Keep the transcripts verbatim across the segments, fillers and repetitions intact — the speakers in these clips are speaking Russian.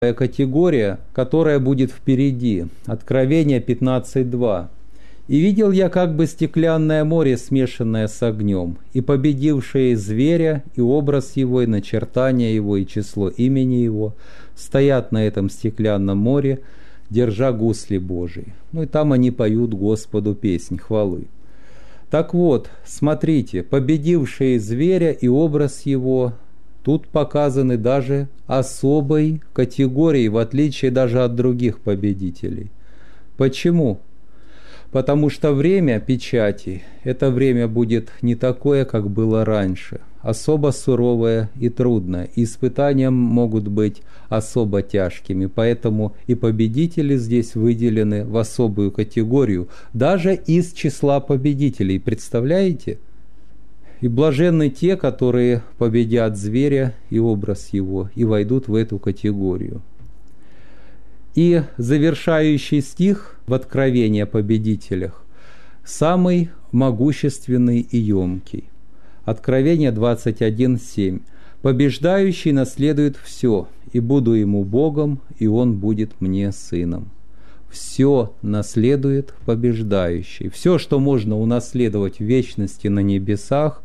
категория, которая будет впереди. Откровение пятнадцать два. «И видел я как бы стеклянное море, смешанное с огнем, и победившие зверя, и образ его, и начертание его, и число имени его, стоят на этом стеклянном море, держа гусли Божии». Ну и там они поют Господу песнь хвалы. Так вот, смотрите, победившие зверя и образ его, тут показаны даже особой категорией, в отличие даже от других победителей. Почему? Потому что время печати, это время будет не такое, как было раньше, особо суровое и трудное, и испытания могут быть особо тяжкими, поэтому и победители здесь выделены в особую категорию, даже из числа победителей, представляете? И блаженны те, которые победят зверя и образ его, и войдут в эту категорию. И завершающий стих в Откровении о победителях самый могущественный и емкий. Откровение двадцать один семь. «Побеждающий наследует все, и буду ему Богом, и он будет мне сыном». Все наследует побеждающий. Все, что можно унаследовать в вечности на небесах,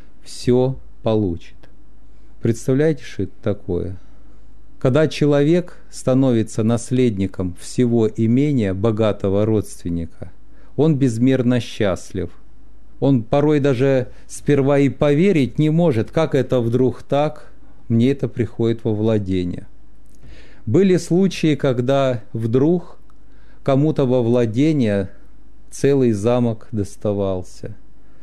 все получит. Представляете, что это такое? Когда человек становится наследником всего имения богатого родственника, он безмерно счастлив. Он порой даже сперва и поверить не может, как это вдруг так, мне это приходит во владение. Были случаи, когда вдруг кому-то во владение целый замок доставался,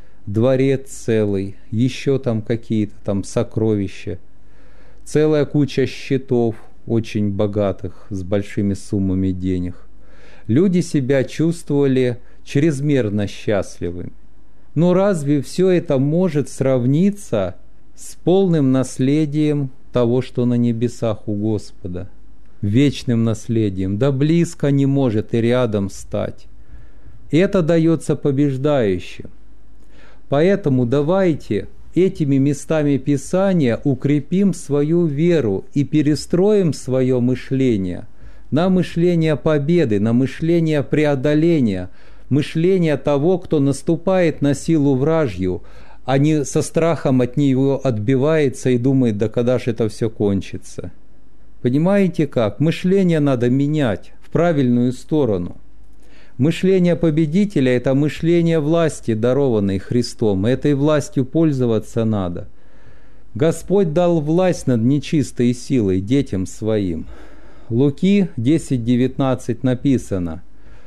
дворец целый, еще там какие-то там сокровища, целая куча счетов очень богатых с большими суммами денег. Люди себя чувствовали чрезмерно счастливыми. Но разве все это может сравниться с полным наследием того, что на небесах у Господа? Вечным наследием, да близко не может и рядом стать. И это дается побеждающим. Поэтому давайте этими местами Писания укрепим свою веру и перестроим свое мышление на мышление победы, на мышление преодоления, мышление того, кто наступает на силу вражью, а не со страхом от нее отбивается и думает, да когда же это все кончится. Понимаете как? Мышление надо менять в правильную сторону. Мышление победителя – это мышление власти, дарованной Христом. Этой властью пользоваться надо. Господь дал власть над нечистой силой детям своим. Луки десять девятнадцать написано: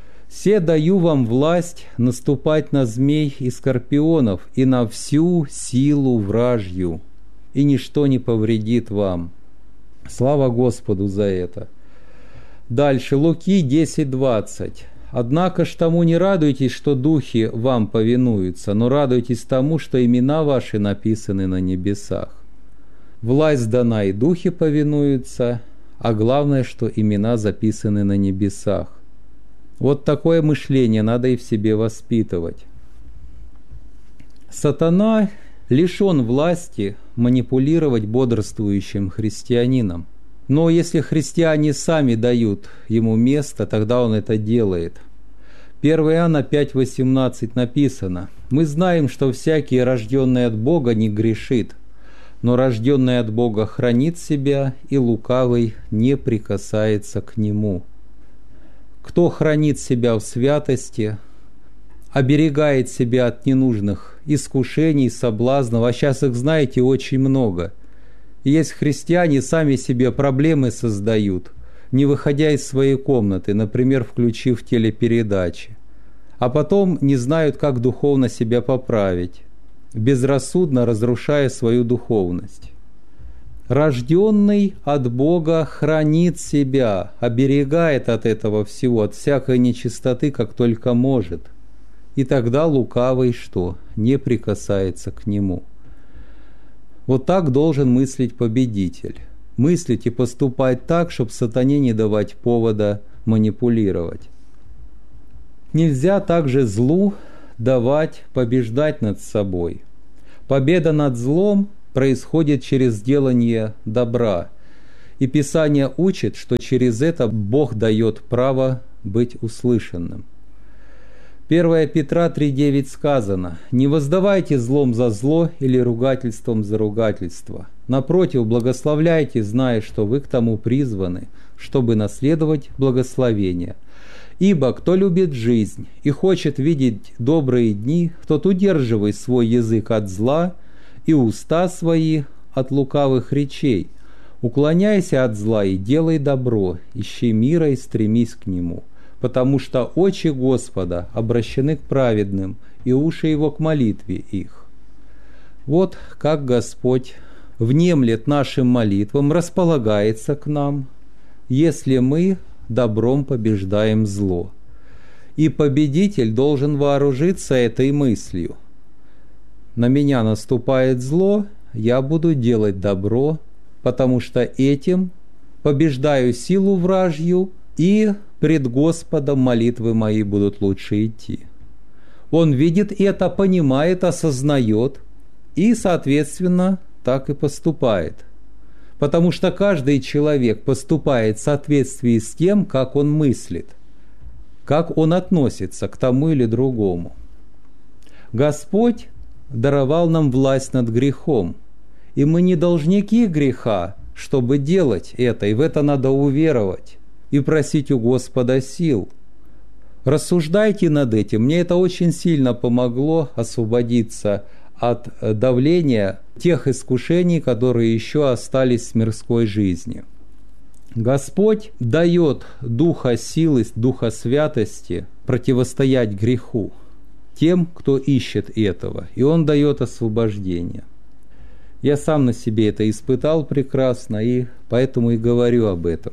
«Се даю вам власть наступать на змей и скорпионов и на всю силу вражью, и ничто не повредит вам». Слава Господу за это. Дальше, Луки десять двадцать. «Однако ж тому не радуйтесь, что духи вам повинуются, но радуйтесь тому, что имена ваши написаны на небесах». Власть дана, и духи повинуются, а главное, что имена записаны на небесах. Вот такое мышление надо и в себе воспитывать. Сатана лишен власти манипулировать бодрствующим христианином. Но если христиане сами дают ему место, тогда он это делает. первое Иоанна пять восемнадцать написано: «Мы знаем, что всякий, рожденный от Бога, не грешит, но рожденный от Бога хранит себя, и лукавый не прикасается к нему». Кто хранит себя в святости, оберегает себя от ненужных искушений, соблазнов, а сейчас их, знаете, очень много. И есть христиане, сами себе проблемы создают, не выходя из своей комнаты, например, включив телепередачи, а потом не знают, как духовно себя поправить, безрассудно разрушая свою духовность. Рожденный от Бога хранит себя, оберегает от этого всего, от всякой нечистоты, как только может. И тогда лукавый что? Не прикасается к нему. Вот так должен мыслить победитель. Мыслить и поступать так, чтобы сатане не давать повода манипулировать. Нельзя также злу давать побеждать над собой. Победа над злом происходит через делание добра. И Писание учит, что через это Бог дает право быть услышанным. первое Петра три девять сказано: «Не воздавайте злом за зло или ругательством за ругательство. Напротив, благословляйте, зная, что вы к тому призваны, чтобы наследовать благословение. Ибо кто любит жизнь и хочет видеть добрые дни, тот удерживай свой язык от зла и уста свои от лукавых речей. Уклоняйся от зла и делай добро, ищи мира и стремись к нему, потому что очи Господа обращены к праведным, и уши Его к молитве их». Вот как Господь внемлет нашим молитвам, располагается к нам, если мы добром побеждаем зло. И победитель должен вооружиться этой мыслью: на меня наступает зло, я буду делать добро, потому что этим побеждаю силу вражью, и пред Господом молитвы мои будут лучше идти. Он видит это, понимает, осознает и, соответственно, так и поступает. Потому что каждый человек поступает в соответствии с тем, как он мыслит, как он относится к тому или другому. Господь даровал нам власть над грехом, и мы не должники греха, чтобы делать это, и в это надо уверовать и просить у Господа сил. Рассуждайте над этим. Мне это очень сильно помогло освободиться от давления тех искушений, которые еще остались в мирской жизни. Господь дает духа силы, духа святости противостоять греху тем, кто ищет этого, и Он дает освобождение. Я сам на себе это испытал прекрасно, и поэтому и говорю об этом.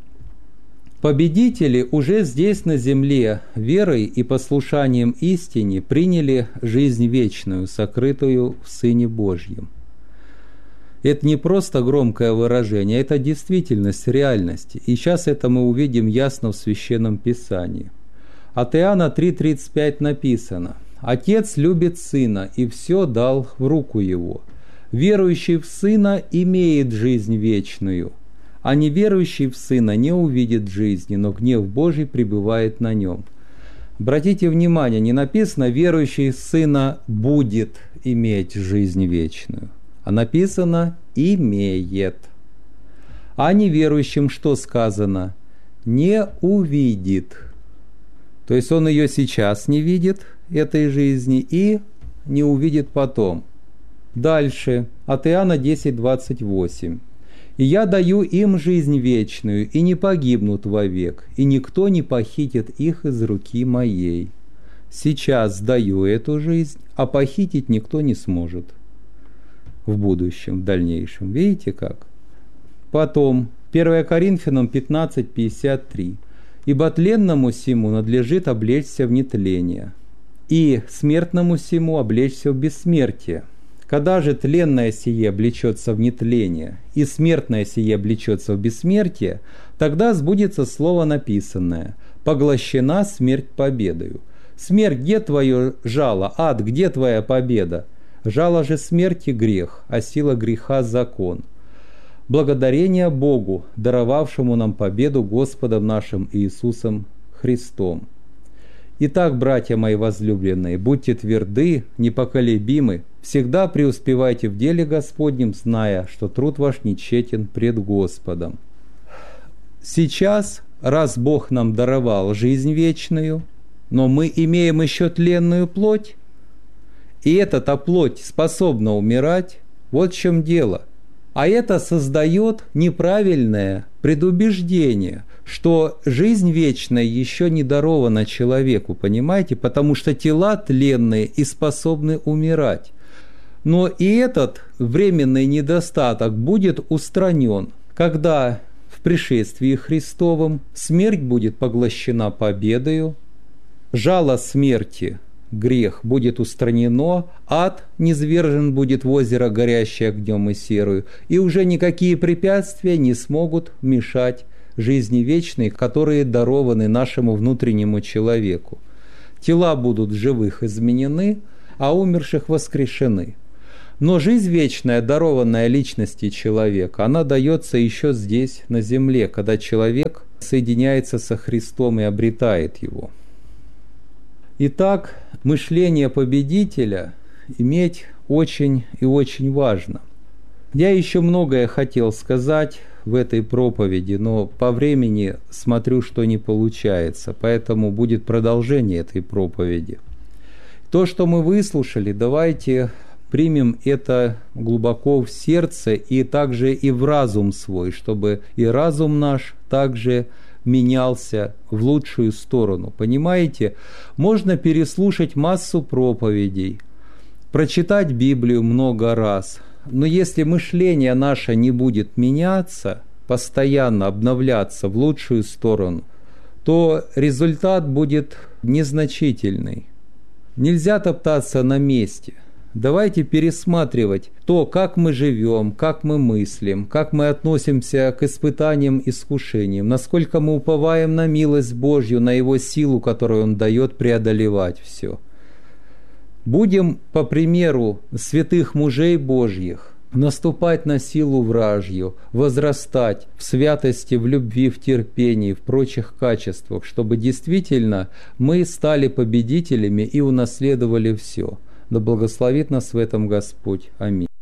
Победители уже здесь на земле верой и послушанием истине приняли жизнь вечную, сокрытую в Сыне Божьем. Это не просто громкое выражение, это действительность, реальность. И сейчас это мы увидим ясно в Священном Писании. От Иоанна три тридцать пять написано: «Отец любит Сына и все дал в руку Его. Верующий в Сына имеет жизнь вечную, а неверующий в Сына не увидит жизни, но гнев Божий пребывает на нем». Обратите внимание, не написано «верующий в Сына будет иметь жизнь вечную», а написано «имеет». А неверующим что сказано? «Не увидит». То есть он ее сейчас не видит, этой жизни, и не увидит потом. Дальше, от Иоанна десять двадцать восемь. «И я даю им жизнь вечную, и не погибнут вовек, и никто не похитит их из руки моей. Сейчас даю эту жизнь, а похитить никто не сможет в будущем, в дальнейшем». Видите как? Потом, первое Коринфянам пятнадцать пятьдесят три. «Ибо тленному сему надлежит облечься в нетление, и смертному сему облечься в бессмертие. Когда же тленное сие облечется в нетление, и смертное сие облечется в бессмертие, тогда сбудется слово написанное: поглощена смерть победою. Смерть, где твое жало? Ад, где твоя победа? Жало же смерти грех, а сила греха закон. Благодарение Богу, даровавшему нам победу Господом нашим Иисусом Христом. Итак, братья мои возлюбленные, будьте тверды, непоколебимы, всегда преуспевайте в деле Господнем, зная, что труд ваш не тщетен пред Господом». Сейчас, раз Бог нам даровал жизнь вечную, но мы имеем еще тленную плоть, и эта-то плоть способна умирать, вот в чем дело. А это создает неправильное предубеждение, что жизнь вечная еще не дарована человеку, понимаете? Потому что тела тленные и способны умирать. Но и этот временный недостаток будет устранен, когда в пришествии Христовом смерть будет поглощена победою, жало смерти, грех, будет устранено, ад низвержен будет в озеро, горящее огнем и серою, и уже никакие препятствия не смогут мешать жизни вечной, которые дарованы нашему внутреннему человеку. Тела будут живых изменены, а умерших воскрешены. Но жизнь вечная, дарованная личности человека, она дается еще здесь, на земле, когда человек соединяется со Христом и обретает его. Итак, мышление победителя иметь очень и очень важно. Я еще многое хотел сказать в этой проповеди, но по времени смотрю, что не получается, поэтому будет продолжение этой проповеди. То, что мы выслушали, давайте примем это глубоко в сердце и также и в разум свой, чтобы и разум наш также менялся в лучшую сторону. Понимаете, можно переслушать массу проповедей, прочитать Библию много раз, но если мышление наше не будет меняться, постоянно обновляться в лучшую сторону, то результат будет незначительный. Нельзя топтаться на месте. Давайте пересматривать то, как мы живем, как мы мыслим, как мы относимся к испытаниям, искушениям, насколько мы уповаем на милость Божью, на Его силу, которую Он дает преодолевать все. Будем, по примеру святых мужей Божьих, наступать на силу вражью, возрастать в святости, в любви, в терпении, в прочих качествах, чтобы действительно мы стали победителями и унаследовали все. Да благословит нас в этом Господь. Аминь.